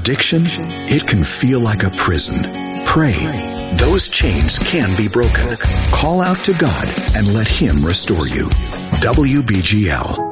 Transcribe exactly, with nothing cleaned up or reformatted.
Addiction, it can feel like a prison. Pray. Those chains can be broken. Call out to God and let Him restore you. W B G L.